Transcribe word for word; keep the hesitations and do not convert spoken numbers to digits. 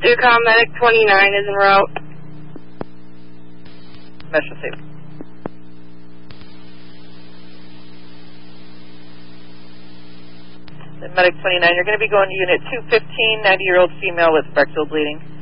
Ducom Medic twenty-nine is en route. Mesh received. Medic twenty-nine, you're going to be going to unit two fifteen, ninety-year-old female with rectal bleeding.